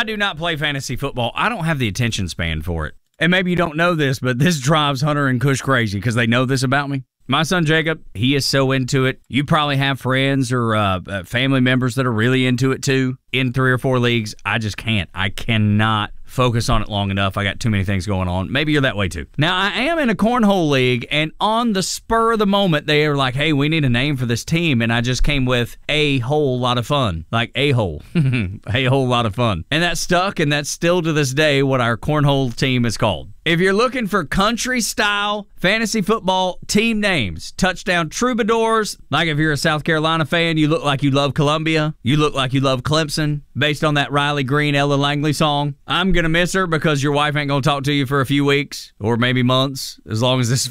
do not play fantasy football. I don't have the attention span for it. And maybe you don't know this, but this drives Hunter and Kush crazy because they know this about me. My son Jacob, he is so into it. You probably have friends or family members that are really into it too. In 3 or 4 leagues, I just can't. I cannot focus on it long enough. I got too many things going on. Maybe you're that way too. Now, I am in a cornhole league, and on the spur of the moment, they were like, hey, we need a name for this team, and I just came with a whole lot of fun. Like a-hole. A whole lot of fun. And that stuck, and that's still to this day what our cornhole team is called. If you're looking for country-style fantasy football team names, touchdown troubadours, like if you're a South Carolina fan, you look like you love Columbia, you look like you love Clemson, based on that Riley Green, Ella Langley song. I'm going to miss her because your wife ain't going to talk to you for a few weeks or maybe months, as long as this